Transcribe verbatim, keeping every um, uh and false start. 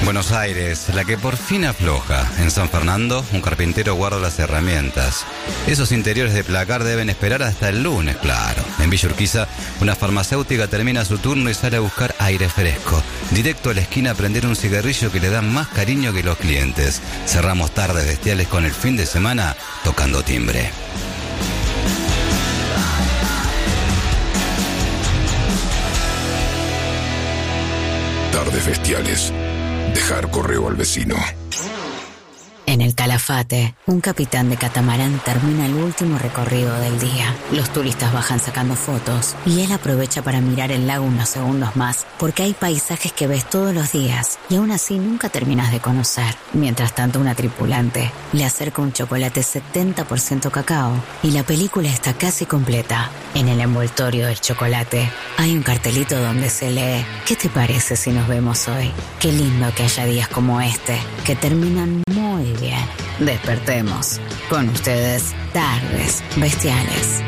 Buenos Aires, la que por fin afloja. En San Fernando, un carpintero guarda las herramientas. Esos interiores de placar deben esperar hasta el lunes, claro. En Villa Urquiza, una farmacéutica termina su turno y sale a buscar aire fresco. Directo a la esquina a prender un cigarrillo que le da más cariño que los clientes. Cerramos tardes bestiales con el fin de semana tocando timbre. Tardes bestiales. Dejar correo al vecino. En el Calafate, un capitán de catamarán termina el último recorrido del día. Los turistas bajan sacando fotos y él aprovecha para mirar el lago unos segundos más, porque hay paisajes que ves todos los días y aún así nunca terminas de conocer. Mientras tanto, una tripulante le acerca un chocolate setenta por ciento cacao y la película está casi completa. En el envoltorio del chocolate hay un cartelito donde se lee: ¿qué te parece si nos vemos hoy? Qué lindo que haya días como este, que terminan muy bien. Despertemos. Con ustedes, Tardes Bestiales.